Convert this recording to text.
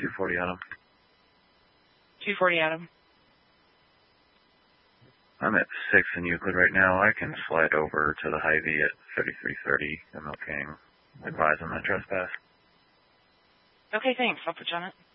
240 Adam. 240 Adam. I'm at 6 in Euclid right now. I can slide over to the Hy-Vee at 3330 ML King. Advise on that trespass. Okay, thanks. I'll put you on it.